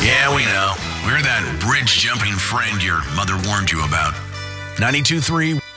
Yeah, we know. We're that bridge jumping friend your mother warned you about. 92.3